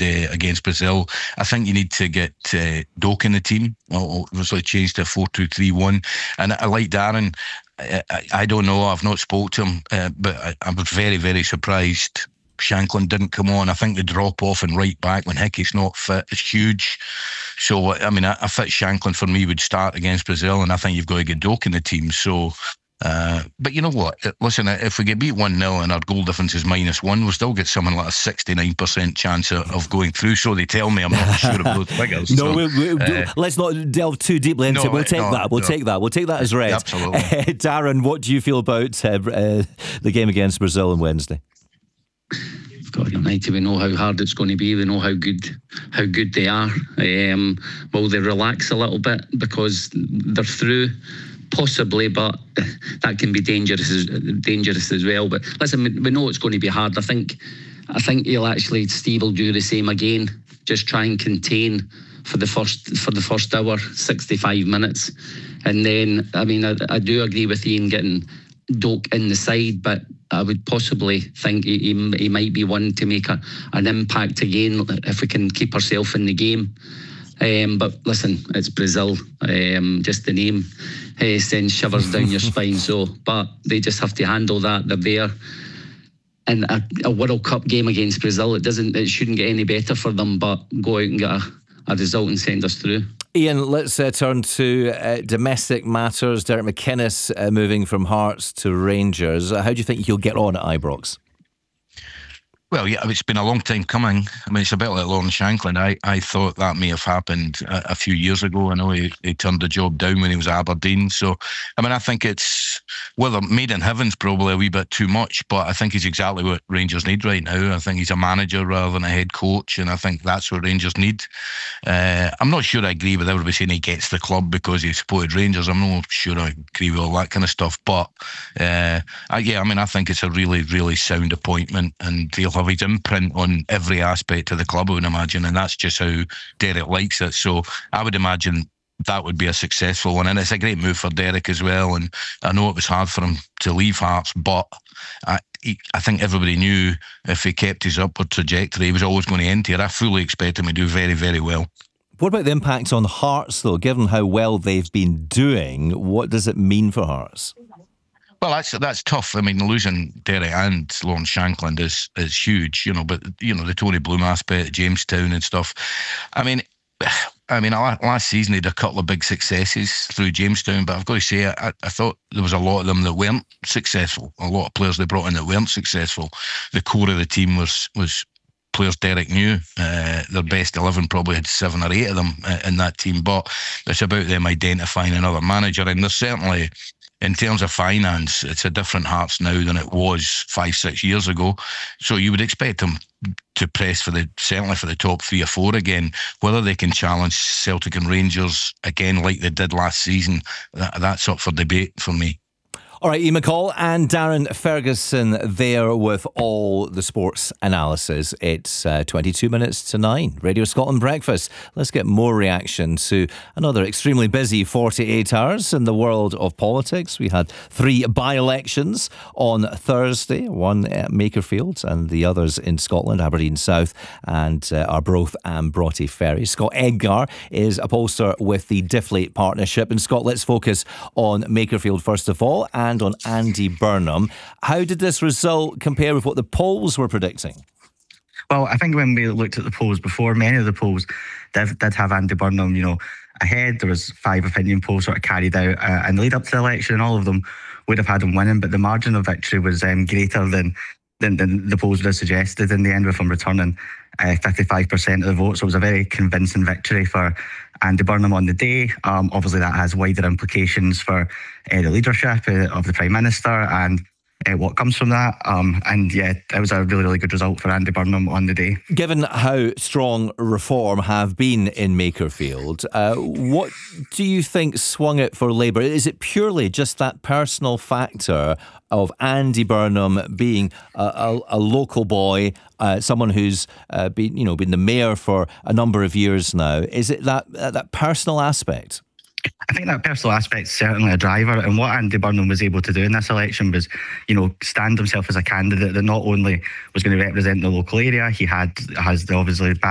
against Brazil. I think you need to get Doak in the team. I'll obviously change to 4-2-3-1. And I like Darren. I don't know. I've not spoke to him, but I was very, very surprised Shankland didn't come on. I think the drop off and right back when Hickey's not fit is huge. So I mean, I fit Shankland for me would start against Brazil, and I think you've got to get Doak in the team. So but you know what? Listen, if we get beat 1-0 and our goal difference is -1, we'll still get something like a 69% chance of going through. So they tell me. I'm not sure of those figures. No, let's not delve too deeply into it. We'll take that. We'll take that as read. Absolutely. Darren, what do you feel about the game against Brazil on Wednesday? United, we know how hard it's going to be. We know how good they are. Will they relax a little bit because they're through? Possibly, but that can be dangerous as well. But listen, we know it's going to be hard. I think Steve will do the same again. Just try and contain for the first hour, 65 minutes, and then I mean I do agree with Ian getting Doak in the side, but I would possibly think he might be one to make an impact again if we can keep ourselves in the game. But listen, it's Brazil. Just the name sends shivers down your spine. So, but they just have to handle that. They're there. And a World Cup game against Brazil, it shouldn't get any better for them. But go out and get a result and send us through. Ian, let's turn to domestic matters. Derek McInnes moving from Hearts to Rangers. How do you think he'll get on at Ibrox? Well, yeah, it's been a long time coming. I mean, it's a bit like Lawrence Shankland. I thought that may have happened a few years ago. I know he turned the job down when he was at Aberdeen. So, I mean, I think it's, well, made in heaven's probably a wee bit too much, but I think he's exactly what Rangers need right now. I think he's a manager rather than a head coach, and I think that's what Rangers need. I'm not sure I agree with everybody saying he gets the club because he supported Rangers. I'm not sure I agree with all that kind of stuff, but I think it's a really, really sound appointment, and he'll have his imprint on every aspect of the club, I would imagine, and that's just how Derek likes it. So I would imagine that would be a successful one, and it's a great move for Derek as well. And I know it was hard for him to leave Hearts, but I think everybody knew if he kept his upward trajectory, he was always going to end here. I fully expect him to do very, very well. What about the impact on Hearts, though? Given how well they've been doing, what does it mean for Hearts? Well, that's tough. I mean, losing Derek and Lawrence Shankland is huge, but the Tony Bloom aspect, Jamestown and stuff. I mean, last season they had a couple of big successes through Jamestown, but I've got to say, I thought there was a lot of them that weren't successful. A lot of players they brought in that weren't successful. The core of the team was players Derek knew. Their best 11 probably had 7 or 8 of them in that team, but it's about them identifying another manager, and there's certainly, in terms of finance, it's a different Hearts now than it was 5-6 years ago. So you would expect them to press certainly for the top 3 or 4 again. Whether they can challenge Celtic and Rangers again like they did last season, that's up for debate for me. All right, Ian McCall and Darren Ferguson there with all the sports analysis. It's 22 minutes to 9. Radio Scotland Breakfast. Let's get more reaction to another extremely busy 48 hours in the world of politics. We had 3 by-elections on Thursday, one at Makerfield and the others in Scotland, Aberdeen South and Arbroath and Broughty Ferry. Scott Edgar is a pollster with the Diffley Partnership. And Scott, let's focus on Makerfield first of all, and on Andy Burnham. How did this result compare with what the polls were predicting? Well, I think when we looked at the polls before, many of the polls did have Andy Burnham, ahead. There was 5 opinion polls sort of carried out in the lead up to the election, and all of them would have had him winning, but the margin of victory was greater than the polls would have suggested. In the end, with him returning 55% of the vote, so it was a very convincing victory for Andy Burnham on the day. Obviously, that has wider implications for the leadership of the Prime Minister and what comes from that. And yeah, it was a really, really good result for Andy Burnham on the day. Given how strong Reform have been in Makerfield, what do you think swung it for Labour? Is it purely just that personal factor of Andy Burnham being a local boy, someone who's been the mayor for a number of years now? Is it that personal aspect? I think that personal aspect is certainly a driver, and what Andy Burnham was able to do in this election was, stand himself as a candidate that not only was going to represent the local area, he has obviously